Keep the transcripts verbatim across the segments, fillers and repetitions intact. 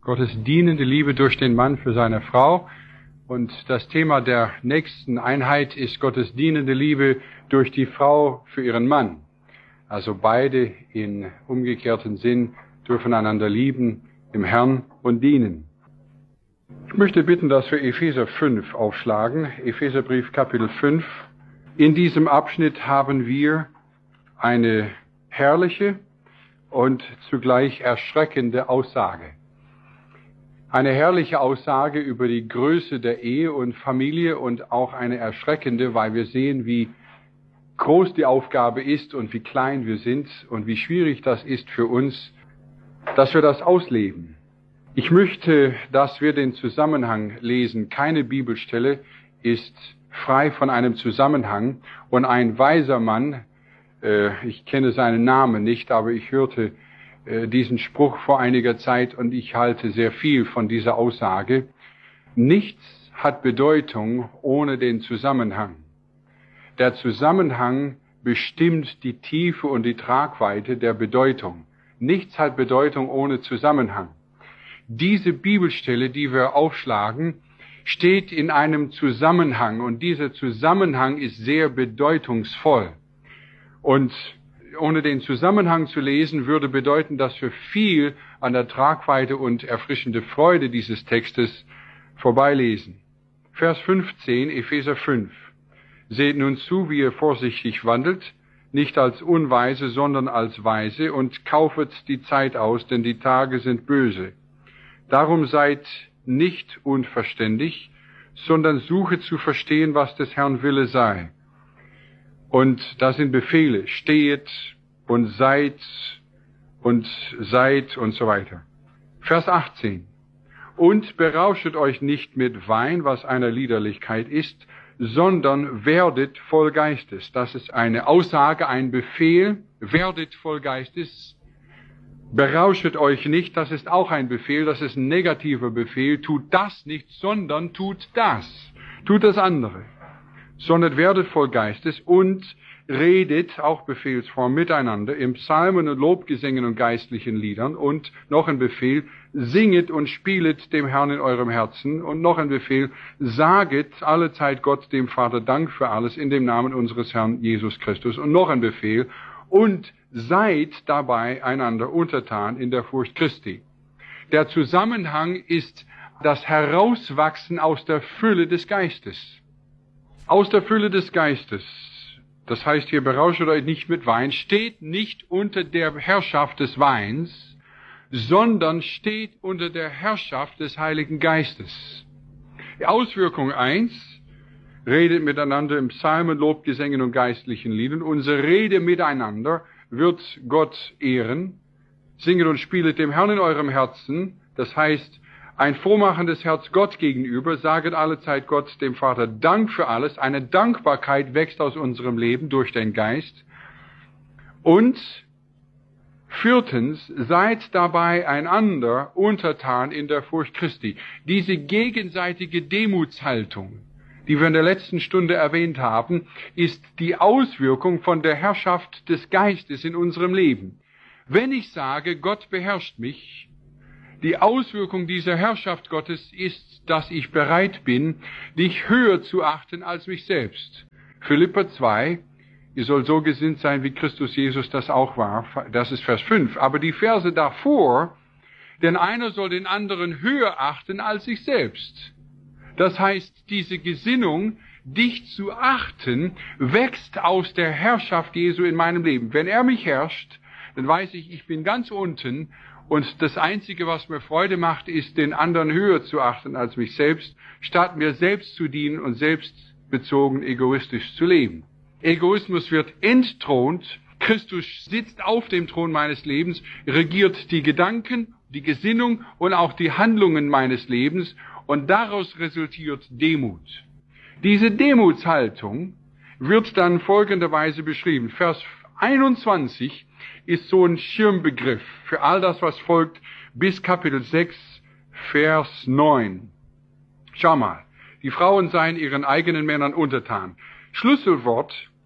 Gottes dienende Liebe durch den Mann für seine Frau. Und das Thema der nächsten Einheit ist Gottes dienende Liebe durch die Frau für ihren Mann. Also beide in umgekehrten Sinn dürfen einander lieben, im Herrn und dienen. Ich möchte bitten, dass wir Epheser fünf aufschlagen, Epheserbrief Kapitel fünf. In diesem Abschnitt haben wir eine herrliche und zugleich erschreckende Aussage. Eine herrliche Aussage über die Größe der Ehe und Familie und auch eine erschreckende, weil wir sehen, wie groß die Aufgabe ist und wie klein wir sind und wie schwierig das ist für uns, dass wir das ausleben. Ich möchte, dass wir den Zusammenhang lesen. Keine Bibelstelle ist frei von einem Zusammenhang. Und ein weiser Mann, äh, ich kenne seinen Namen nicht, aber ich hörte äh, diesen Spruch vor einiger Zeit und ich halte sehr viel von dieser Aussage. Nichts hat Bedeutung ohne den Zusammenhang. Der Zusammenhang bestimmt die Tiefe und die Tragweite der Bedeutung. Nichts hat Bedeutung ohne Zusammenhang. Diese Bibelstelle, die wir aufschlagen, steht in einem Zusammenhang und dieser Zusammenhang ist sehr bedeutungsvoll. Und ohne den Zusammenhang zu lesen, würde bedeuten, dass wir viel an der Tragweite und erfrischende Freude dieses Textes vorbeilesen. Vers fünfzehn, Epheser fünf. Seht nun zu, wie ihr vorsichtig wandelt, nicht als Unweise, sondern als Weise, und kaufet die Zeit aus, denn die Tage sind böse. Darum seid nicht unverständig, sondern suche zu verstehen, was des Herrn Wille sei. Und das sind Befehle, stehet und seid und seid und so weiter. Vers achtzehn. Und berauschet euch nicht mit Wein, was einer Liederlichkeit ist, sondern werdet voll Geistes. Das ist eine Aussage, ein Befehl, werdet voll Geistes. Berauschet euch nicht, das ist auch ein Befehl, das ist ein negativer Befehl. Tut das nicht, sondern tut das. Tut das andere. Sondern werdet voll Geistes und redet, auch Befehlsform, miteinander im Psalmen und Lobgesängen und geistlichen Liedern. Und noch ein Befehl, singet und spielet dem Herrn in eurem Herzen. Und noch ein Befehl, saget allezeit Gott dem Vater Dank für alles in dem Namen unseres Herrn Jesus Christus. Und noch ein Befehl, und seid dabei einander untertan in der Furcht Christi. Der Zusammenhang ist das Herauswachsen aus der Fülle des Geistes. Aus der Fülle des Geistes. Das heißt hier, berauscht euch nicht mit Wein, steht nicht unter der Herrschaft des Weins, sondern steht unter der Herrschaft des Heiligen Geistes. Die Auswirkung eins, redet miteinander im Psalmen, Lobgesängen und geistlichen Liedern. Unsere Rede miteinander wird Gott ehren. Singet und spielet dem Herrn in eurem Herzen. Das heißt, ein frohmachendes Herz Gott gegenüber. Saget allezeit Gott, dem Vater, Dank für alles. Eine Dankbarkeit wächst aus unserem Leben durch den Geist. Und viertens, seid dabei einander untertan in der Furcht Christi. Diese gegenseitige Demutshaltung, die wir in der letzten Stunde erwähnt haben, ist die Auswirkung von der Herrschaft des Geistes in unserem Leben. Wenn ich sage, Gott beherrscht mich, die Auswirkung dieser Herrschaft Gottes ist, dass ich bereit bin, dich höher zu achten als mich selbst. Philipper zwei, ihr sollt so gesinnt sein, wie Christus Jesus das auch war. Das ist Vers fünf. Aber die Verse davor, denn einer soll den anderen höher achten als sich selbst. Das heißt, diese Gesinnung, dich zu achten, wächst aus der Herrschaft Jesu in meinem Leben. Wenn er mich herrscht, dann weiß ich, ich bin ganz unten und das Einzige, was mir Freude macht, ist, den anderen höher zu achten als mich selbst, statt mir selbst zu dienen und selbstbezogen egoistisch zu leben. Egoismus wird entthront, Christus sitzt auf dem Thron meines Lebens, regiert die Gedanken, die Gesinnung und auch die Handlungen meines Lebens. Und daraus resultiert Demut. Diese Demutshaltung wird dann folgenderweise beschrieben. Vers einundzwanzig ist so ein Schirmbegriff für all das, was folgt, bis Kapitel sechs, Vers neun. Schau mal, die Frauen seien ihren eigenen Männern untertan. Schlüsselwort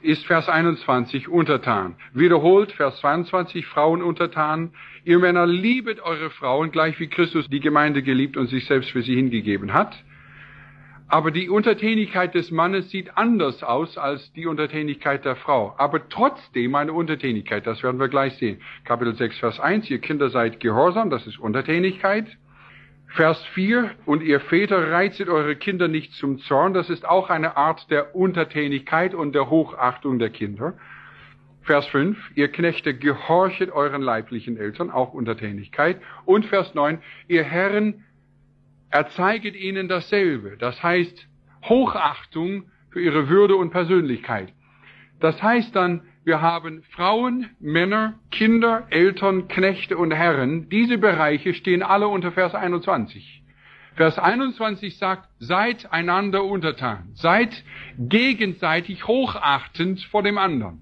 ist Vers einundzwanzig untertan. Wiederholt Vers zweiundzwanzig, Frauen untertan. Ihr Männer, liebet eure Frauen, gleich wie Christus die Gemeinde geliebt und sich selbst für sie hingegeben hat. Aber die Untertänigkeit des Mannes sieht anders aus als die Untertänigkeit der Frau. Aber trotzdem eine Untertänigkeit, das werden wir gleich sehen. Kapitel sechs, Vers eins, ihr Kinder seid gehorsam, das ist Untertänigkeit. Vers vier, und ihr Väter reizet eure Kinder nicht zum Zorn, das ist auch eine Art der Untertänigkeit und der Hochachtung der Kinder. Vers fünf, ihr Knechte gehorchet euren leiblichen Eltern, auch Untertänigkeit. Und Vers neun, ihr Herren erzeiget ihnen dasselbe, das heißt Hochachtung für ihre Würde und Persönlichkeit. Das heißt dann, wir haben Frauen, Männer, Kinder, Eltern, Knechte und Herren. Diese Bereiche stehen alle unter Vers einundzwanzig. Vers einundzwanzig sagt, seid einander untertan, seid gegenseitig hochachtend vor dem anderen.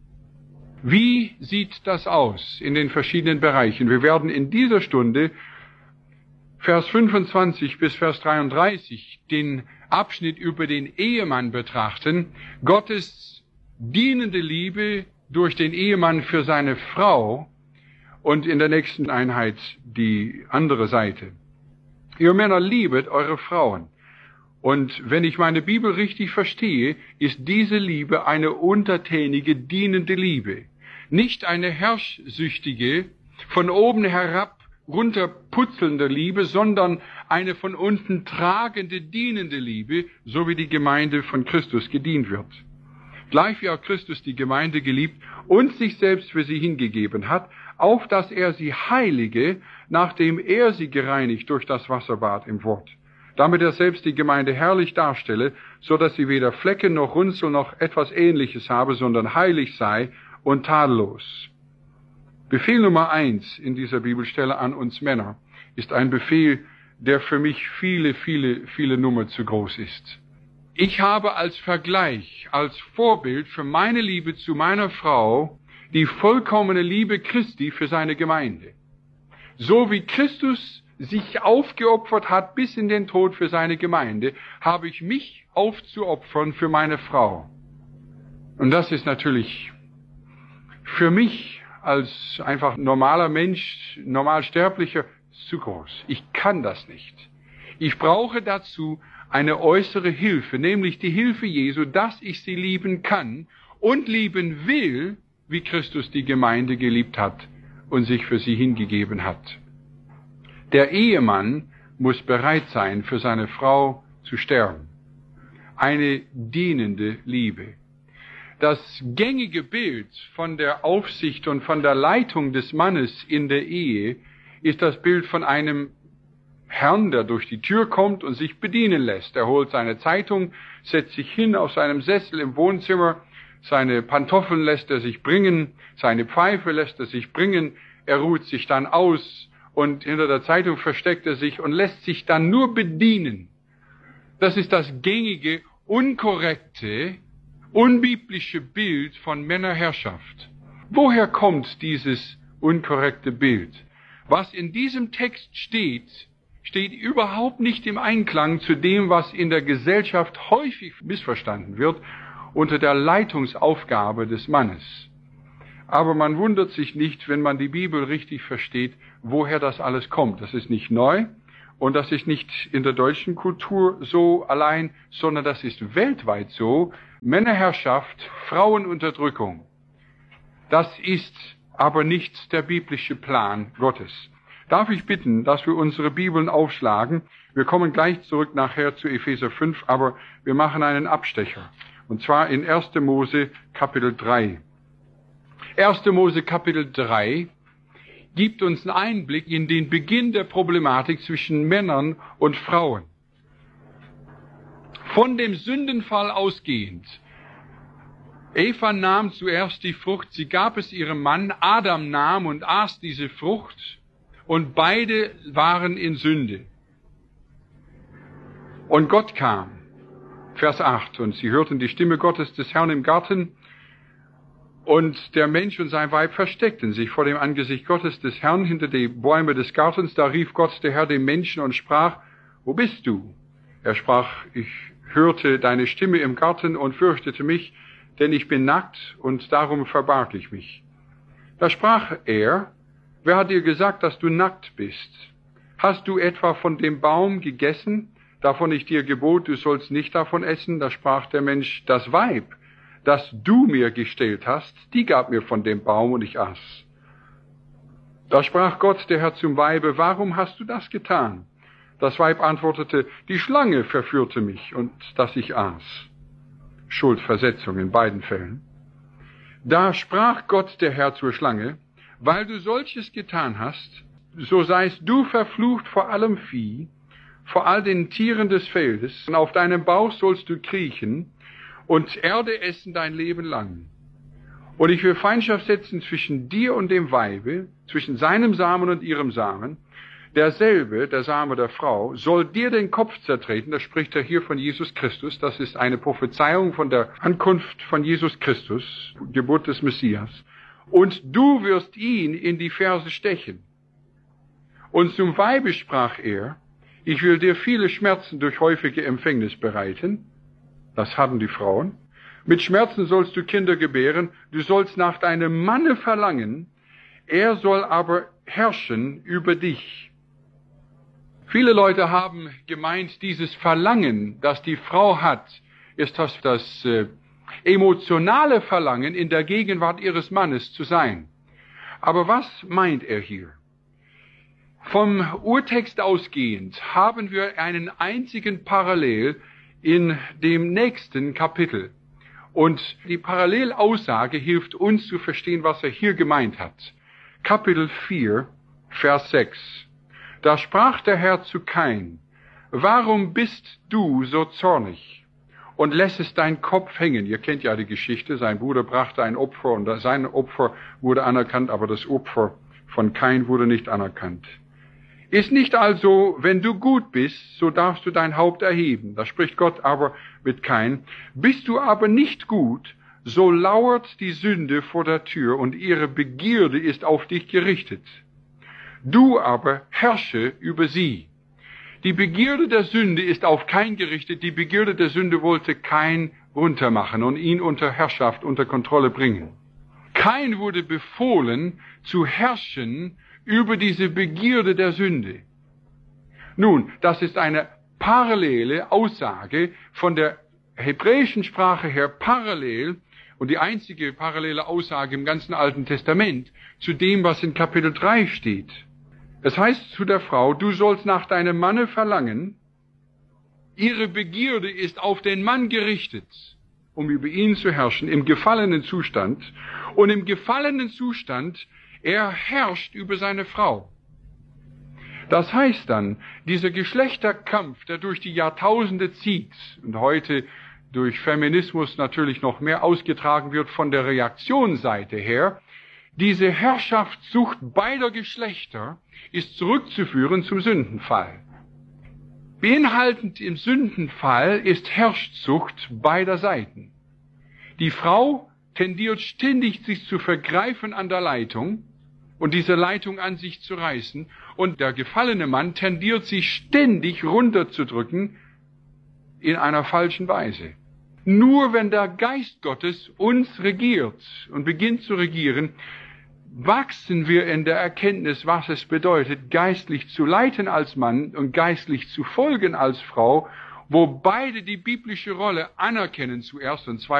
Wie sieht das aus in den verschiedenen Bereichen? Wir werden in dieser Stunde Vers fünfundzwanzig bis Vers dreiunddreißig den Abschnitt über den Ehemann betrachten. Gottes dienende Liebe durch den Ehemann für seine Frau und in der nächsten Einheit die andere Seite. Ihr Männer, liebet eure Frauen. Und wenn ich meine Bibel richtig verstehe, ist diese Liebe eine untertänige, dienende Liebe. Nicht eine herrschsüchtige, von oben herab runterputzelnde Liebe, sondern eine von unten tragende, dienende Liebe, so wie die Gemeinde von Christus gedient wird. Gleich wie auch Christus die Gemeinde geliebt und sich selbst für sie hingegeben hat, auf dass er sie heilige, nachdem er sie gereinigt durch das Wasserbad im Wort, damit er selbst die Gemeinde herrlich darstelle, so dass sie weder Flecken noch Runzel noch etwas Ähnliches habe, sondern heilig sei und tadellos. Befehl Nummer eins in dieser Bibelstelle an uns Männer ist ein Befehl, der für mich viele, viele, viele Nummer zu groß ist. Ich habe als Vergleich, als Vorbild für meine Liebe zu meiner Frau die vollkommene Liebe Christi für seine Gemeinde. So wie Christus sich aufgeopfert hat bis in den Tod für seine Gemeinde, habe ich mich aufzuopfern für meine Frau. Und das ist natürlich für mich als einfach normaler Mensch, normalsterblicher, zu groß. Ich kann das nicht. Ich brauche dazu eine äußere Hilfe, nämlich die Hilfe Jesu, dass ich sie lieben kann und lieben will, wie Christus die Gemeinde geliebt hat und sich für sie hingegeben hat. Der Ehemann muss bereit sein, für seine Frau zu sterben. Eine dienende Liebe. Das gängige Bild von der Aufsicht und von der Leitung des Mannes in der Ehe ist das Bild von einem Herrn, der durch die Tür kommt und sich bedienen lässt. Er holt seine Zeitung, setzt sich hin auf seinem Sessel im Wohnzimmer, seine Pantoffeln lässt er sich bringen, seine Pfeife lässt er sich bringen, er ruht sich dann aus und hinter der Zeitung versteckt er sich und lässt sich dann nur bedienen. Das ist das gängige, unkorrekte, unbiblische Bild von Männerherrschaft. Woher kommt dieses unkorrekte Bild? Was in diesem Text steht, steht überhaupt nicht im Einklang zu dem, was in der Gesellschaft häufig missverstanden wird unter der Leitungsaufgabe des Mannes. Aber man wundert sich nicht, wenn man die Bibel richtig versteht, woher das alles kommt. Das ist nicht neu und das ist nicht in der deutschen Kultur so allein, sondern das ist weltweit so. Männerherrschaft, Frauenunterdrückung. Das ist aber nicht der biblische Plan Gottes. Darf ich bitten, dass wir unsere Bibeln aufschlagen? Wir kommen gleich zurück nachher zu Epheser fünf, aber wir machen einen Abstecher. Und zwar in erster Mose Kapitel drei. erster Mose Kapitel drei gibt uns einen Einblick in den Beginn der Problematik zwischen Männern und Frauen. Von dem Sündenfall ausgehend. Eva nahm zuerst die Frucht, sie gab es ihrem Mann, Adam nahm und aß diese Frucht, und beide waren in Sünde. Und Gott kam, Vers acht, und sie hörten die Stimme Gottes des Herrn im Garten, und der Mensch und sein Weib versteckten sich vor dem Angesicht Gottes des Herrn hinter die Bäume des Gartens. Da rief Gott, der Herr, dem Menschen und sprach, wo bist du? Er sprach, ich hörte deine Stimme im Garten und fürchtete mich, denn ich bin nackt und darum verbarg ich mich. Da sprach er, wer hat dir gesagt, dass du nackt bist? Hast du etwa von dem Baum gegessen, davon ich dir gebot, du sollst nicht davon essen? Da sprach der Mensch, das Weib, das du mir gestellt hast, die gab mir von dem Baum und ich aß. Da sprach Gott, der Herr, zum Weibe, warum hast du das getan? Das Weib antwortete, die Schlange verführte mich und dass ich aß. Schuldversetzung in beiden Fällen. Da sprach Gott, der Herr, zur Schlange, weil du solches getan hast, so seist du verflucht vor allem Vieh, vor all den Tieren des Feldes, und auf deinem Bauch sollst du kriechen und Erde essen dein Leben lang. Und ich will Feindschaft setzen zwischen dir und dem Weibe, zwischen seinem Samen und ihrem Samen. Derselbe, der Same der Frau, soll dir den Kopf zertreten. Das spricht er hier von Jesus Christus. Das ist eine Prophezeiung von der Ankunft von Jesus Christus, Geburt des Messias. Und du wirst ihn in die Ferse stechen. Und zum Weibe sprach er, ich will dir viele Schmerzen durch häufige Empfängnis bereiten. Das hatten die Frauen. Mit Schmerzen sollst du Kinder gebären, du sollst nach deinem Manne verlangen, er soll aber herrschen über dich. Viele Leute haben gemeint, dieses Verlangen, das die Frau hat, ist das, das äh, emotionale Verlangen, in der Gegenwart ihres Mannes zu sein. Aber was meint er hier? Vom Urtext ausgehend haben wir einen einzigen Parallel in dem nächsten Kapitel. Und die Parallelaussage hilft uns zu verstehen, was er hier gemeint hat. Kapitel vier, Vers sechs. Da sprach der Herr zu Kain, warum bist du so zornig und lässest deinen Kopf hängen? Ihr kennt ja die Geschichte, sein Bruder brachte ein Opfer und sein Opfer wurde anerkannt, aber das Opfer von Kain wurde nicht anerkannt. Ist nicht also, wenn du gut bist, so darfst du dein Haupt erheben. Da spricht Gott aber mit Kain. Bist du aber nicht gut, so lauert die Sünde vor der Tür und ihre Begierde ist auf dich gerichtet. Du aber herrsche über sie. Die Begierde der Sünde ist auf Kain gerichtet. Die Begierde der Sünde wollte Kain runtermachen und ihn unter Herrschaft, unter Kontrolle bringen. Kain wurde befohlen, zu herrschen über diese Begierde der Sünde. Nun, das ist eine parallele Aussage von der hebräischen Sprache her parallel und die einzige parallele Aussage im ganzen Alten Testament zu dem, was in Kapitel drei steht. Es heißt zu der Frau, du sollst nach deinem Manne verlangen, ihre Begierde ist auf den Mann gerichtet, um über ihn zu herrschen, im gefallenen Zustand. Und im gefallenen Zustand, er herrscht über seine Frau. Das heißt dann, dieser Geschlechterkampf, der durch die Jahrtausende zieht und heute durch Feminismus natürlich noch mehr ausgetragen wird von der Reaktionsseite her, diese Herrschaftssucht beider Geschlechter ist zurückzuführen zum Sündenfall. Beinhaltend im Sündenfall ist Herrschsucht beider Seiten. Die Frau tendiert ständig, sich zu vergreifen an der Leitung und diese Leitung an sich zu reißen, und der gefallene Mann tendiert, sich ständig runterzudrücken in einer falschen Weise. Nur wenn der Geist Gottes uns regiert und beginnt zu regieren, wachsen wir in der Erkenntnis, was es bedeutet, geistlich zu leiten als Mann und geistlich zu folgen als Frau, wo beide die biblische Rolle anerkennen zuerst und zweitens